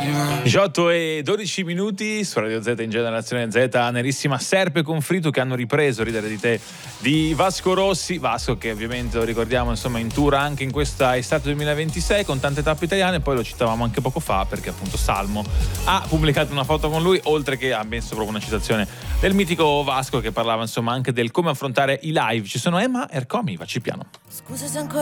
18 e 12 minuti su Radio Z in Generazione Z, Nerissima Serpe con Fritu che hanno ripreso Ridere di te di Vasco Rossi. Vasco che ovviamente lo ricordiamo insomma in tour anche in questa estate 2026 con tante tappe italiane, poi lo citavamo anche poco fa perché appunto Salmo ha pubblicato una foto con lui, oltre che ha messo proprio una citazione del mitico Vasco che parlava insomma anche del come affrontare i live. Ci sono Emma Ercomi, vacci piano. Scusa se ancora